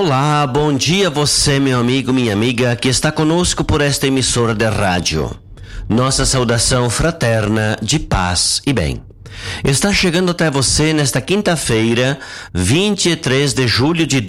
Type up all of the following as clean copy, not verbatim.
Olá, bom dia você, meu amigo, minha amiga, que está conosco por esta emissora de rádio. Nossa saudação fraterna de paz e bem. Está chegando até você nesta quinta-feira, 23 de julho de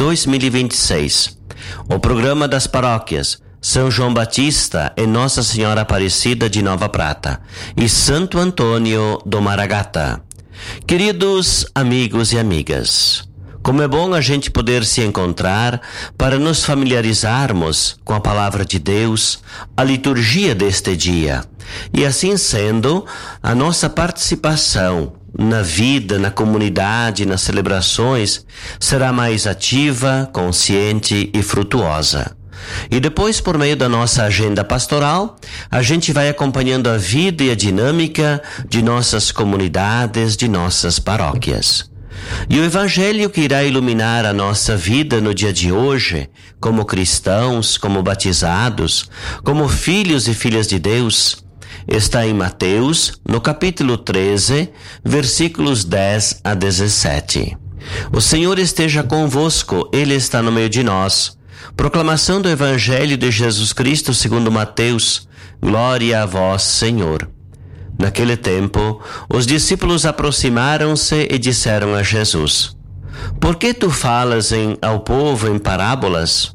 2026. O programa das paróquias São João Batista e Nossa Senhora Aparecida de Nova Prata e Santo Antônio do Maragata. Queridos amigos e amigas, como é bom a gente poder se encontrar para nos familiarizarmos com a palavra de Deus, a liturgia deste dia. E assim sendo, a nossa participação na vida, na comunidade, nas celebrações, será mais ativa, consciente e frutuosa. E depois, por meio da nossa agenda pastoral, a gente vai acompanhando a vida e a dinâmica de nossas comunidades, de nossas paróquias. E o Evangelho que irá iluminar a nossa vida no dia de hoje, como cristãos, como batizados, como filhos e filhas de Deus, está em Mateus, no capítulo 13, versículos 10 a 17. O Senhor esteja convosco, Ele está no meio de nós. Proclamação do Evangelho de Jesus Cristo segundo Mateus. Glória a vós, Senhor. Naquele tempo, os discípulos aproximaram-se e disseram a Jesus: Por que tu falas ao povo em parábolas?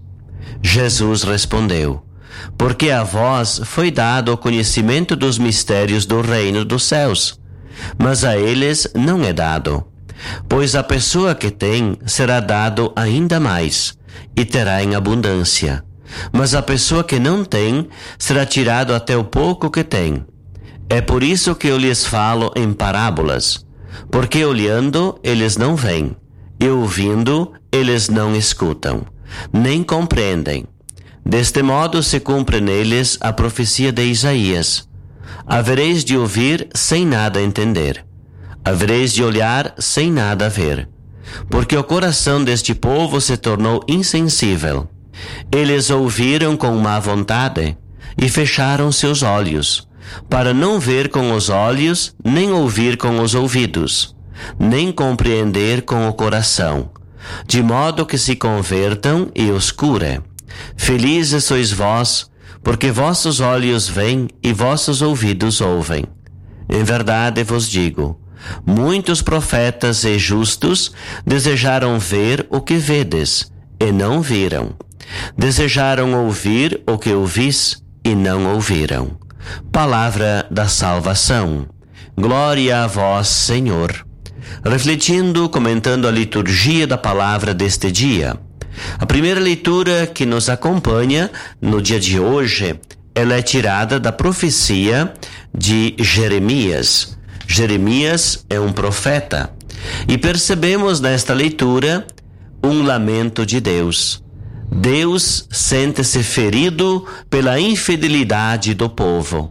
Jesus respondeu: Porque a vós foi dado o conhecimento dos mistérios do reino dos céus, mas a eles não é dado. Pois a pessoa que tem será dado ainda mais, e terá em abundância. Mas a pessoa que não tem será tirado até o pouco que tem. É por isso que eu lhes falo em parábolas, porque olhando eles não veem, e ouvindo eles não escutam, nem compreendem. Deste modo se cumpre neles a profecia de Isaías: havereis de ouvir sem nada entender, havereis de olhar sem nada ver, porque o coração deste povo se tornou insensível. Eles ouviram com má vontade e fecharam seus olhos, para não ver com os olhos, nem ouvir com os ouvidos, nem compreender com o coração, de modo que se convertam e os cure. Felizes sois vós, porque vossos olhos veem e vossos ouvidos ouvem. Em verdade vos digo, muitos profetas e justos desejaram ver o que vedes, e não viram. Desejaram ouvir o que ouvis, e não ouviram. Palavra da salvação. Glória a vós, Senhor. Refletindo, comentando a liturgia da palavra deste dia. A primeira leitura que nos acompanha no dia de hoje, ela é tirada da profecia de Jeremias. Jeremias é um profeta. E percebemos nesta leitura um lamento de Deus. Deus sente-se ferido pela infidelidade do povo.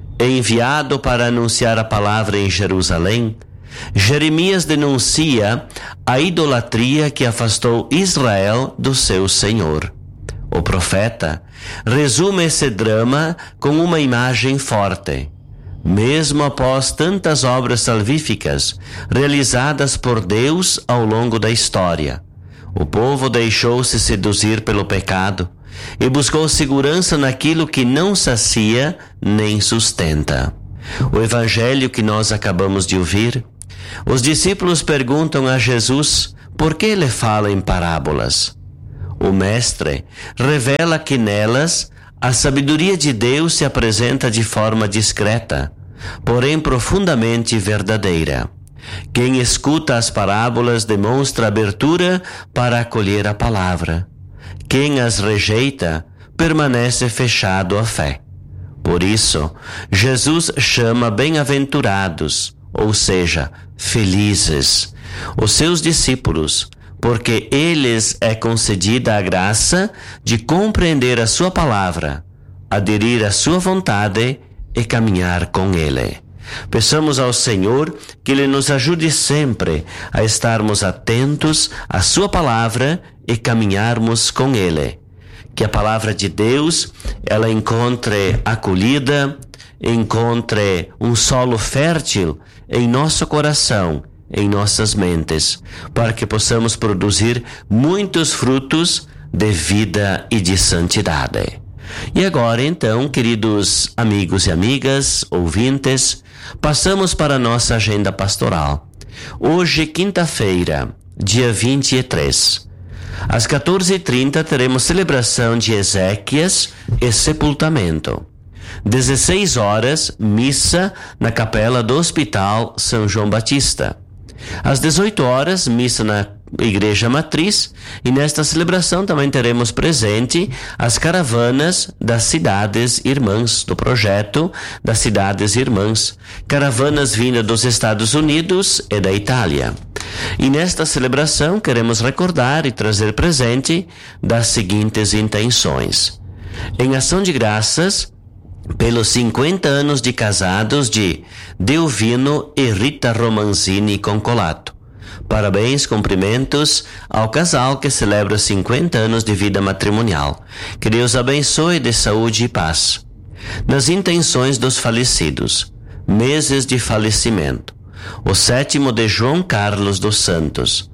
Enviado para anunciar a palavra em Jerusalém, Jeremias denuncia a idolatria que afastou Israel do seu Senhor. O profeta resume esse drama com uma imagem forte. Mesmo após tantas obras salvíficas realizadas por Deus ao longo da história, o povo deixou-se seduzir pelo pecado e buscou segurança naquilo que não sacia nem sustenta. O evangelho que nós acabamos de ouvir, os discípulos perguntam a Jesus por que ele fala em parábolas. O mestre revela que nelas a sabedoria de Deus se apresenta de forma discreta, porém profundamente verdadeira. Quem escuta as parábolas demonstra abertura para acolher a palavra. Quem as rejeita permanece fechado à fé. Por isso, Jesus chama bem-aventurados, ou seja, felizes, os seus discípulos, porque eles é concedida a graça de compreender a sua palavra, aderir à sua vontade e caminhar com Ele. Peçamos ao Senhor que Ele nos ajude sempre a estarmos atentos à sua palavra e caminharmos com Ele. Que a palavra de Deus, ela encontre acolhida, encontre um solo fértil em nosso coração, em nossas mentes, para que possamos produzir muitos frutos de vida e de santidade. E agora, então, queridos amigos e amigas, ouvintes, passamos para a nossa agenda pastoral. Hoje, quinta-feira, dia 23. Às 14h30 teremos celebração de exéquias e sepultamento. 16 horas, missa na capela do Hospital São João Batista. Às 18 horas, missa na Igreja Matriz, e nesta celebração também teremos presente as caravanas das cidades irmãs, do projeto das cidades irmãs, caravanas vindas dos Estados Unidos e da Itália. E nesta celebração queremos recordar e trazer presente das seguintes intenções: em ação de graças pelos 50 anos de casados de Delvino e Rita Romanzini Concolato. Parabéns, cumprimentos ao casal que celebra 50 anos de vida matrimonial. Que Deus abençoe de saúde e paz. Nas intenções dos falecidos: meses de falecimento. O 7º de João Carlos dos Santos.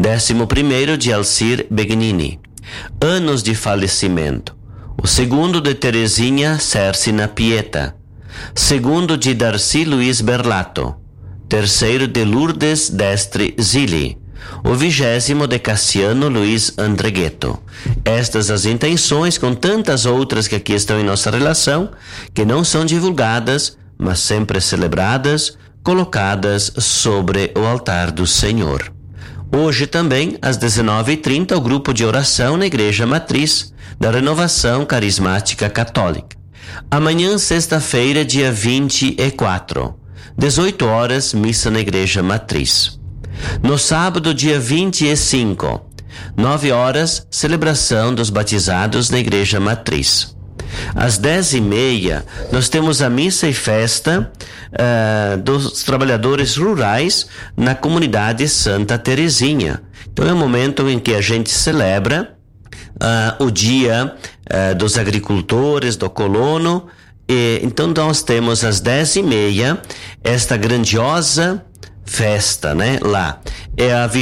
11º de Alcir Begnini. Anos de falecimento: o 2º de Terezinha Cersina Pieta. 2º de Darcy Luiz Berlato. 3º de Lourdes Destre Zilli. O 20º de Cassiano Luiz Andreghetto. Estas as intenções, com tantas outras que aqui estão em nossa relação, que não são divulgadas, mas sempre celebradas, colocadas sobre o altar do Senhor. Hoje também, às 19h30, o grupo de oração na Igreja Matriz da Renovação Carismática Católica. Amanhã, sexta-feira, dia 24, 18 horas, missa na Igreja Matriz. No sábado, dia 25, 9 horas, celebração dos batizados na Igreja Matriz. Às 10h30, nós temos a missa e festa dos trabalhadores rurais na comunidade Santa Terezinha. Então é um momento em que a gente celebra o dia dos agricultores, do colono. Então nós temos às 10h30 esta grandiosa festa, né? Lá é a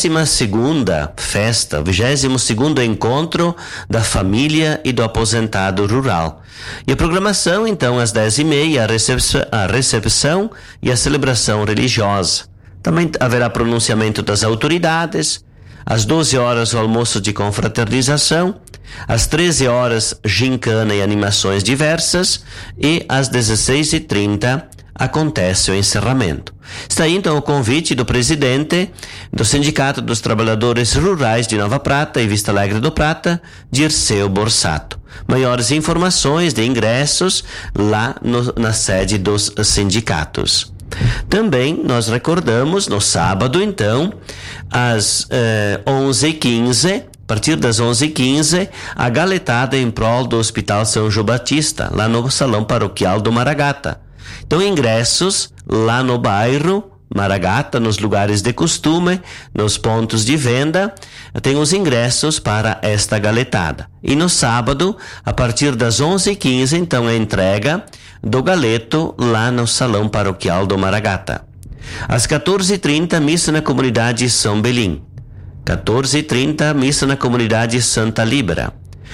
22ª festa, 22º encontro da família e do aposentado rural. E a programação, então, às 10h30, a recepção e a celebração religiosa. Também haverá pronunciamento das autoridades. Às 12 horas, o almoço de confraternização. Às 13 horas, gincana e animações diversas. E às 16h30, acontece o encerramento. Está aí, então, o convite do presidente do Sindicato dos Trabalhadores Rurais de Nova Prata e Vista Alegre do Prata, Dirceu Borsato. Maiores informações de ingressos lá na sede dos sindicatos. Também nós recordamos no sábado, então, às 11h15, a partir das 11h15, a galetada em prol do Hospital São João Batista, lá no Salão Paroquial do Maragata. Então, ingressos lá no bairro Maragata, nos lugares de costume, nos pontos de venda, tem os ingressos para esta galetada. E no sábado, a partir das 11h15, então, a entrega do galeto lá no Salão Paroquial do Maragata. Às 14h30, missa na comunidade São Belim. 14h30, missa na comunidade Santa Libra.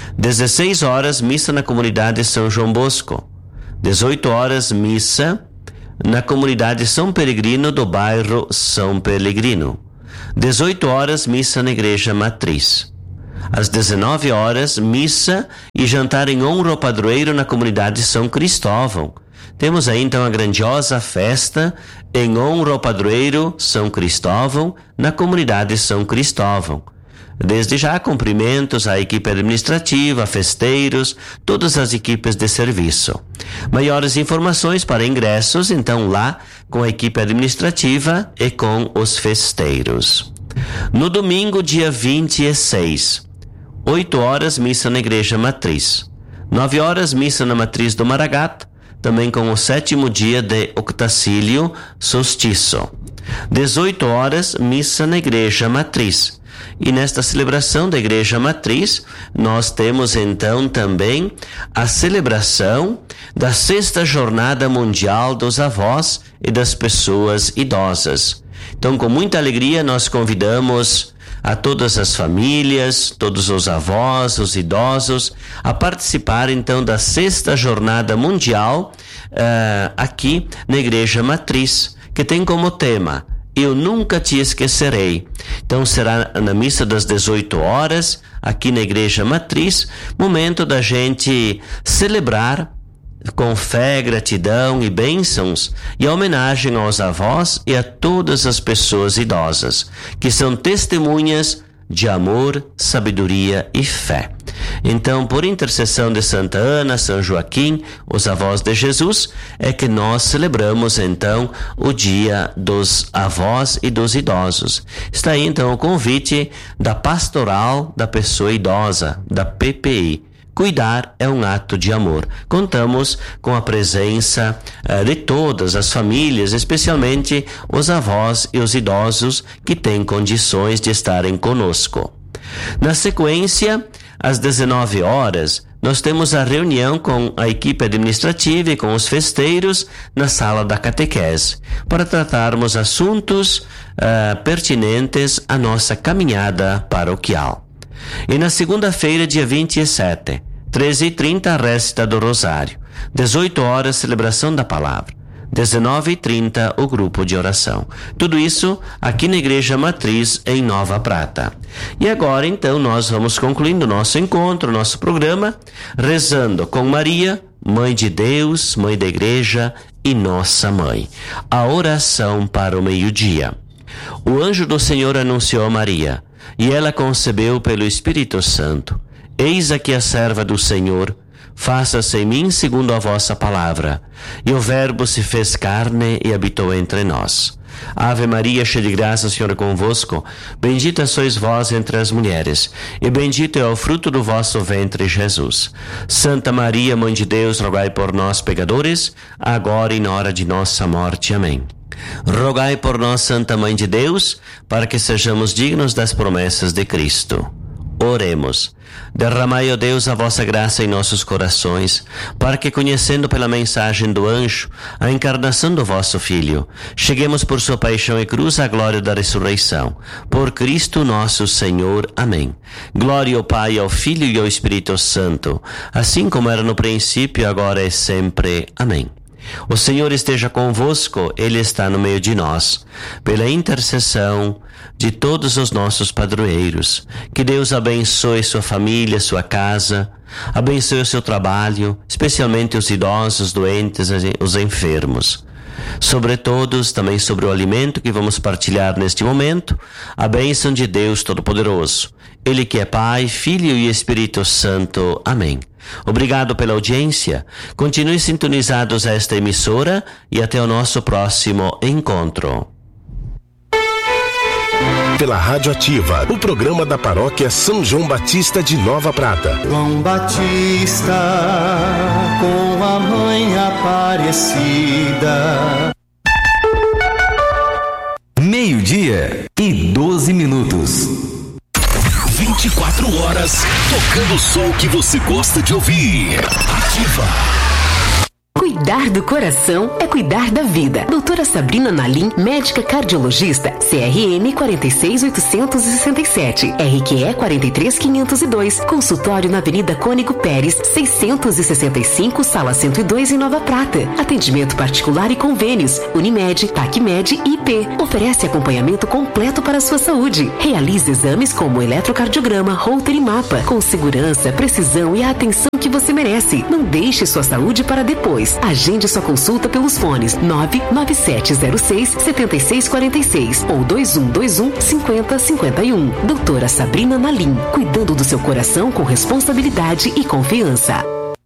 16 horas, missa na comunidade São João Bosco. 18 horas, missa na comunidade São Peregrino do bairro São Pellegrino. 18 horas, missa na Igreja Matriz. Às 19 horas, missa e jantar em honra ao padroeiro na comunidade São Cristóvão. Temos aí então a grandiosa festa em honra ao padroeiro São Cristóvão na comunidade São Cristóvão. Desde já, cumprimentos à equipe administrativa, festeiros, todas as equipes de serviço. Maiores informações para ingressos, então, lá com a equipe administrativa e com os festeiros. No domingo, dia 26, 8 horas, missa na Igreja Matriz. 9 horas, missa na Matriz do Maragata, também com o 7º dia de Octacílio Solstício. 18 horas, missa na Igreja Matriz. E nesta celebração da Igreja Matriz, nós temos então também a celebração da 6ª Jornada Mundial dos Avós e das Pessoas Idosas. Então, com muita alegria, nós convidamos a todas as famílias, todos os avós, os idosos, a participar então da 6ª Jornada Mundial aqui na Igreja Matriz, que tem como tema Eu Nunca Te Esquecerei. Então será na missa das 18 horas, aqui na Igreja Matriz, momento da gente celebrar com fé, gratidão e bênçãos e a homenagem aos avós e a todas as pessoas idosas, que são testemunhas de amor, sabedoria e fé. Então, por intercessão de Santa Ana, São Joaquim, os avós de Jesus, é que nós celebramos então o Dia dos Avós e dos Idosos. Está aí então o convite da Pastoral da Pessoa Idosa, da PPI. Cuidar é um ato de amor. Contamos com a presença de todas as famílias, especialmente os avós e os idosos que têm condições de estarem conosco. Na sequência, às 19 horas, nós temos a reunião com a equipe administrativa e com os festeiros na sala da catequese, para tratarmos assuntos pertinentes à nossa caminhada paroquial. E na segunda-feira, dia 27, 13h30, a récita do Rosário. 18 horas, celebração da palavra. 19h30, o grupo de oração. Tudo isso aqui na Igreja Matriz, em Nova Prata. E agora, então, nós vamos concluindo nosso encontro, nosso programa, rezando com Maria, Mãe de Deus, Mãe da Igreja e Nossa Mãe. A oração para o meio-dia. O anjo do Senhor anunciou a Maria, e ela concebeu pelo Espírito Santo. Eis aqui a serva do Senhor, faça-se em mim segundo a vossa palavra. E o Verbo se fez carne e habitou entre nós. Ave Maria, cheia de graça, o Senhor é convosco. Bendita sois vós entre as mulheres, e bendito é o fruto do vosso ventre, Jesus. Santa Maria, Mãe de Deus, rogai por nós, pecadores, agora e na hora de nossa morte. Amém. Rogai por nós, Santa Mãe de Deus, para que sejamos dignos das promessas de Cristo. Oremos. Derramai, ó Deus, a vossa graça em nossos corações, para que, conhecendo pela mensagem do anjo a encarnação do vosso Filho, cheguemos por sua paixão e cruz à glória da ressurreição. Por Cristo nosso Senhor. Amém. Glória ao Pai, ao Filho e ao Espírito Santo, assim como era no princípio, agora e sempre. Amém. O Senhor esteja convosco, Ele está no meio de nós. Pela intercessão de todos os nossos padroeiros, que Deus abençoe sua família, sua casa, abençoe o seu trabalho, especialmente os idosos, doentes, os enfermos. Sobre todos, também sobre o alimento que vamos partilhar neste momento, a bênção de Deus Todo-Poderoso. Ele que é Pai, Filho e Espírito Santo. Amém. Obrigado pela audiência. Continue sintonizados a esta emissora e até o nosso próximo encontro. Pela Rádio Ativa, o programa da Paróquia São João Batista de Nova Prata. João Batista, com a mãe Aparecida. 12:12. 24 horas, tocando o som que você gosta de ouvir. Ativa. Cuidar do coração é cuidar da vida. Doutora Sabrina Nalim, médica cardiologista, CRM 46867, RQE 43502, consultório na Avenida Cônigo Pérez, 665, sala 102 em Nova Prata. Atendimento particular e convênios, Unimed, TACMED e IP. Oferece acompanhamento completo para a sua saúde. Realize exames como eletrocardiograma, Holter e mapa, com segurança, precisão e a atenção que você merece. Não deixe sua saúde para depois. Agende sua consulta pelos fones 99706-7646 ou 2121-5051. Doutora Sabrina Nalim, cuidando do seu coração com responsabilidade e confiança.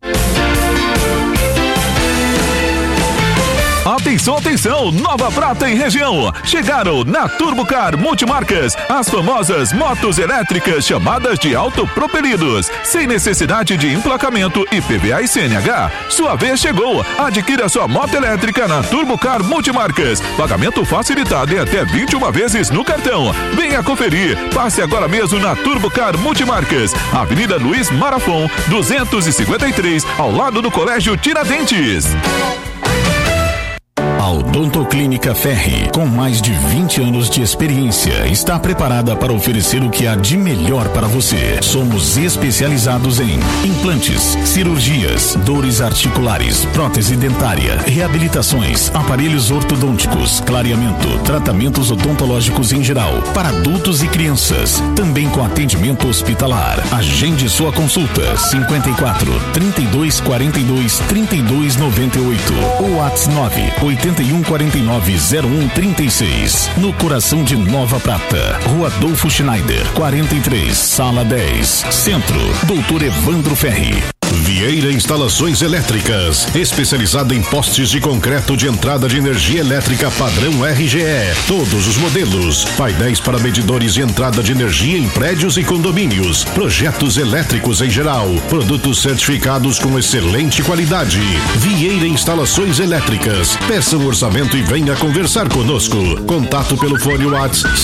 Atenção, atenção! Nova Prata e região. Chegaram na Turbocar Multimarcas as famosas motos elétricas chamadas de autopropelidos, sem necessidade de emplacamento IPVA e CNH. Sua vez chegou. Adquira sua moto elétrica na Turbocar Multimarcas. Pagamento facilitado em até 21 vezes no cartão. Venha conferir. Passe agora mesmo na Turbocar Multimarcas, Avenida Luiz Marafon, 253, ao lado do Colégio Tiradentes. A Odontoclínica Ferri, com mais de 20 anos de experiência, está preparada para oferecer o que há de melhor para você. Somos especializados em implantes, cirurgias, dores articulares, prótese dentária, reabilitações, aparelhos ortodônticos, clareamento, tratamentos odontológicos em geral, para adultos e crianças, também com atendimento hospitalar. Agende sua consulta 54 32 42 32 98 ou WhatsApp 9 81 49 01 36, no coração de Nova Prata, Rua Adolfo Schneider 43, Sala 10, Centro, Doutor Evandro Ferri. Vieira Instalações Elétricas, especializada em postes de concreto de entrada de energia elétrica padrão RGE, todos os modelos, painéis para medidores de entrada de energia em prédios e condomínios, projetos elétricos em geral, produtos certificados com excelente qualidade. Vieira Instalações Elétricas, peça um orçamento e venha conversar conosco. Contato pelo fone WhatsApp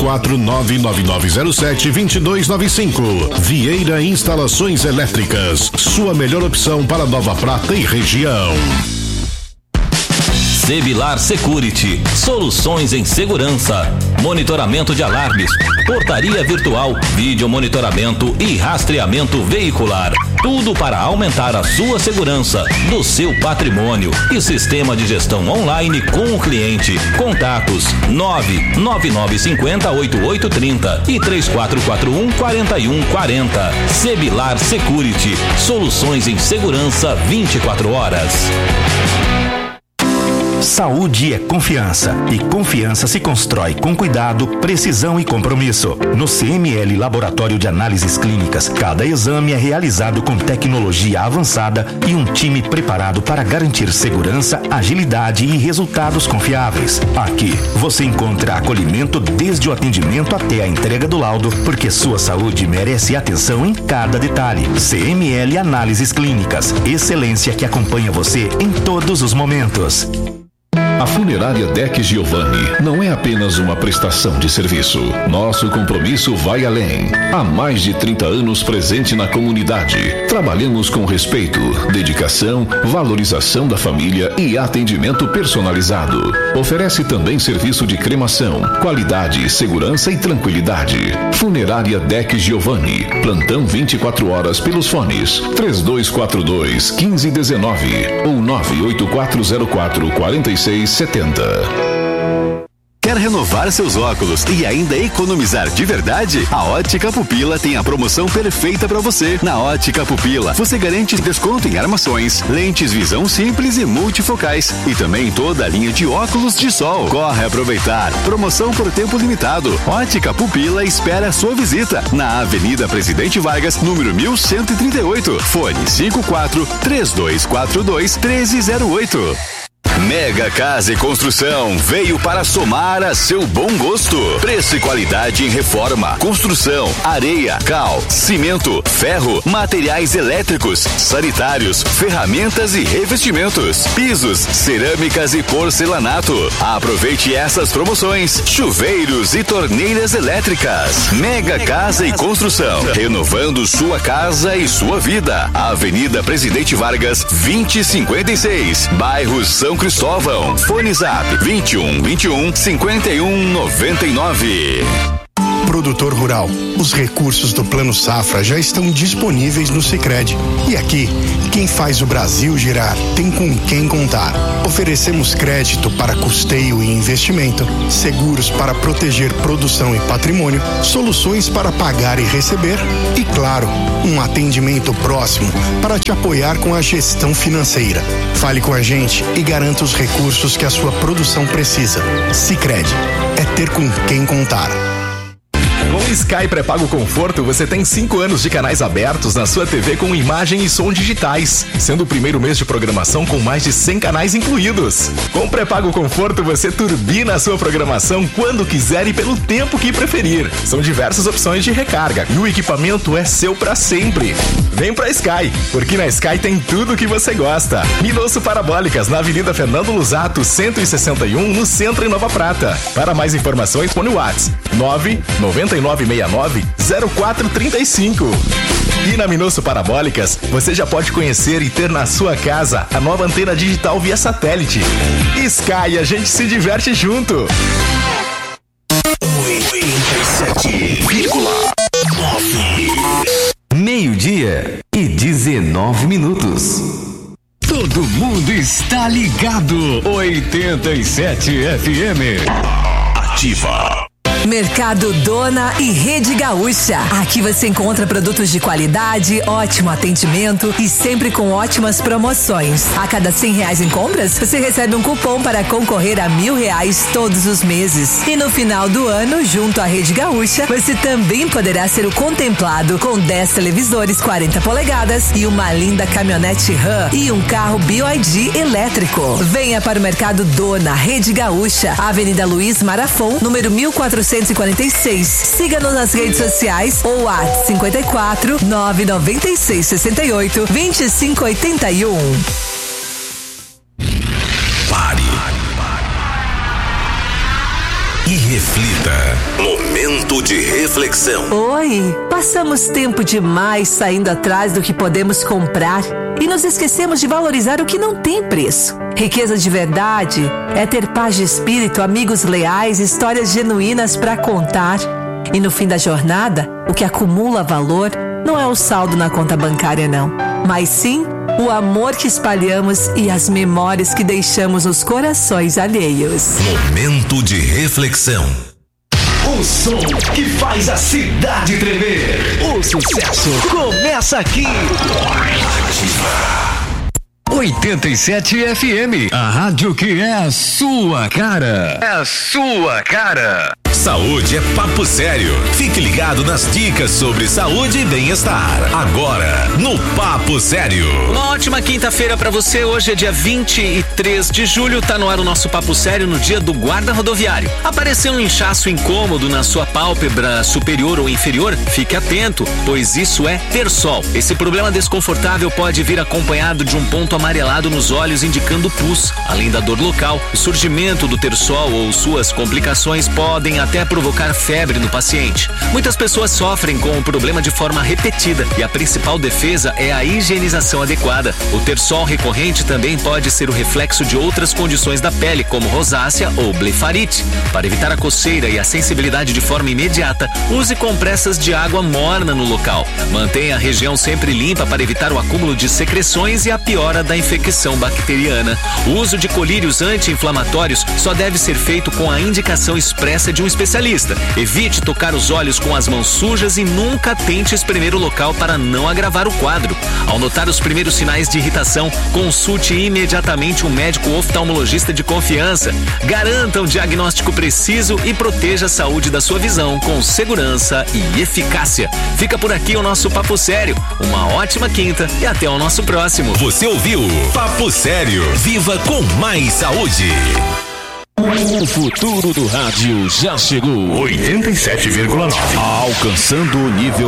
54999072295. Vieira Instalações Elétricas, sua melhor opção para Nova Prata e região. Sebilar Security, soluções em segurança, monitoramento de alarmes, portaria virtual, vídeo monitoramento e rastreamento veicular. Tudo para aumentar a sua segurança do seu patrimônio e sistema de gestão online com o cliente. Contatos 99950-8830 e 3441-4140. Sebilar Security, soluções em segurança 24 horas. Saúde é confiança, e confiança se constrói com cuidado, precisão e compromisso. No CML Laboratório de Análises Clínicas, cada exame é realizado com tecnologia avançada e um time preparado para garantir segurança, agilidade e resultados confiáveis. Aqui, você encontra acolhimento desde o atendimento até a entrega do laudo, porque sua saúde merece atenção em cada detalhe. CML Análises Clínicas, excelência que acompanha você em todos os momentos. A Funerária Deck Giovanni não é apenas uma prestação de serviço. Nosso compromisso vai além. Há mais de 30 anos presente na comunidade. Trabalhamos com respeito, dedicação, valorização da família e atendimento personalizado. Oferece também serviço de cremação, qualidade, segurança e tranquilidade. Funerária Deck Giovanni. Plantão 24 horas pelos fones 3242-1519 ou 98404-4670. Quer renovar seus óculos e ainda economizar de verdade? A Ótica Pupila tem a promoção perfeita para você. Na Ótica Pupila, você garante desconto em armações, lentes visão simples e multifocais e também toda a linha de óculos de sol. Corre aproveitar. Promoção por tempo limitado. Ótica Pupila espera a sua visita na Avenida Presidente Vargas, número 1138. Fone 54-3242-1308. Mega Casa e Construção veio para somar a seu bom gosto. Preço e qualidade em reforma, construção, areia, cal, cimento, ferro, materiais elétricos, sanitários, ferramentas e revestimentos, pisos, cerâmicas e porcelanato. Aproveite essas promoções. Chuveiros e torneiras elétricas. Mega Casa e Construção, renovando sua casa e sua vida. Avenida Presidente Vargas, 2056, bairro São Cristóvão. Fone Zap 2121-5199. Produtor rural, os recursos do Plano Safra já estão disponíveis no Sicredi. E aqui, quem faz o Brasil girar tem com quem contar. Oferecemos crédito para custeio e investimento, seguros para proteger produção e patrimônio, soluções para pagar e receber e, claro, um atendimento próximo para te apoiar com a gestão financeira. Fale com a gente e garanta os recursos que a sua produção precisa. Sicredi, é ter com quem contar. Com o Sky Pré-Pago Conforto, você tem 5 anos de canais abertos na sua TV com imagem e som digitais, sendo o primeiro mês de programação com mais de 100 canais incluídos. Com o Pré-Pago Conforto, você turbina a sua programação quando quiser e pelo tempo que preferir. São diversas opções de recarga e o equipamento é seu para sempre. Vem pra Sky, porque na Sky tem tudo o que você gosta. Minosso Parabólicas, na Avenida Fernando Lusato, 161, no centro em Nova Prata. Para mais informações, põe o WhatsApp 99969-0435. E na Minosso Parabólicas, você já pode conhecer e ter na sua casa a nova antena digital via satélite. Sky, a gente se diverte junto. 87,9. Meio-dia e 19 minutos. Todo mundo está ligado. 87 FM. Ativa. Mercado Dona e Rede Gaúcha. Aqui você encontra produtos de qualidade, ótimo atendimento e sempre com ótimas promoções. A cada R$100 em compras, você recebe um cupom para concorrer a R$1.000 todos os meses. E no final do ano, junto à Rede Gaúcha, você também poderá ser o contemplado com 10 televisores 40 polegadas e uma linda caminhonete RAM e um carro BYD elétrico. Venha para o Mercado Dona, Rede Gaúcha, Avenida Luiz Marafon, número 1446. Siga-nos nas redes sociais ou WhatsApp 54 996 68 2581. Pare e reflita. Momento de reflexão. Oi, passamos tempo demais saindo atrás do que podemos comprar e nos esquecemos de valorizar o que não tem preço. Riqueza de verdade é ter paz de espírito, amigos leais, histórias genuínas para contar. E no fim da jornada, o que acumula valor não é o saldo na conta bancária, não, mas sim o amor que espalhamos e as memórias que deixamos nos corações alheios. Momento de reflexão. O som que faz a cidade tremer. O sucesso começa aqui. 87 FM, a rádio que é a sua cara. É a sua cara. Saúde é papo sério. Fique ligado nas dicas sobre saúde e bem-estar. Agora, no Papo Sério. Uma ótima quinta-feira pra você. Hoje é dia 23 de julho. Tá no ar o nosso Papo Sério no dia do guarda rodoviário. Apareceu um inchaço incômodo na sua pálpebra superior ou inferior? Fique atento, pois isso é tersol. Esse problema desconfortável pode vir acompanhado de um ponto amarelado nos olhos, indicando pus. Além da dor local, o surgimento do tersol ou suas complicações podem até provocar febre no paciente. Muitas pessoas sofrem com o problema de forma repetida e a principal defesa é a higienização adequada. O tersol recorrente também pode ser o reflexo de outras condições da pele, como rosácea ou blefarite. Para evitar a coceira e a sensibilidade de forma imediata, use compressas de água morna no local. Mantenha a região sempre limpa para evitar o acúmulo de secreções e a piora da infecção bacteriana. O uso de colírios anti-inflamatórios só deve ser feito com a indicação expressa de um especialista. Evite tocar os olhos com as mãos sujas e nunca tente espremer o local para não agravar o quadro. Ao notar os primeiros sinais de irritação, consulte imediatamente um médico oftalmologista de confiança. Garanta um diagnóstico preciso e proteja a saúde da sua visão com segurança e eficácia. Fica por aqui o nosso Papo Sério. Uma ótima quinta e até o nosso próximo. Você ouviu Papo Sério. Viva com mais saúde. O futuro do rádio já chegou. 87,9. Alcançando o nível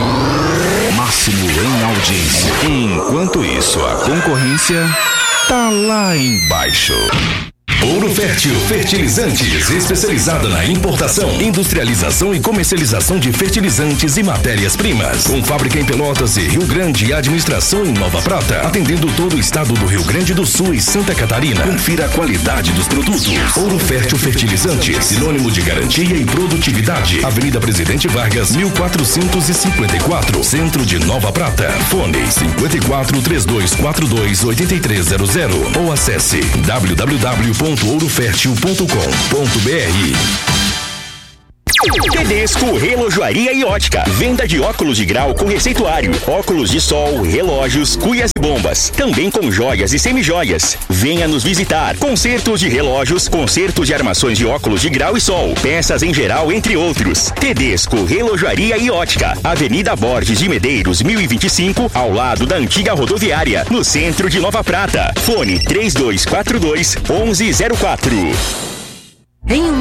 máximo em audiência. Enquanto isso, a concorrência tá lá embaixo. Ouro Fértil Fertilizantes, especializada na importação, industrialização e comercialização de fertilizantes e matérias-primas. Com fábrica em Pelotas e Rio Grande e administração em Nova Prata, atendendo todo o estado do Rio Grande do Sul e Santa Catarina. Confira a qualidade dos produtos. Ouro Fértil Fertilizantes, sinônimo de garantia e produtividade. Avenida Presidente Vargas, 1454, Centro de Nova Prata. Fone 54 3242 8300 ou acesse www.ourofertil.com.br. Tedesco Relojoaria e Ótica. Venda de óculos de grau com receituário, óculos de sol, relógios, cuias e bombas. Também com joias e semijoias. Venha nos visitar. Consertos de relógios, consertos de armações de óculos de grau e sol, peças em geral, entre outros. Tedesco Relojoaria e Ótica. Avenida Borges de Medeiros, 1025, ao lado da antiga rodoviária, no centro de Nova Prata. Fone 3242 1104. Em